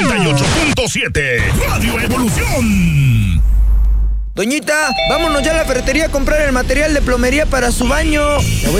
98.7 Radio Evolución. Doñita, vámonos ya a la ferretería a comprar el material de plomería para su baño.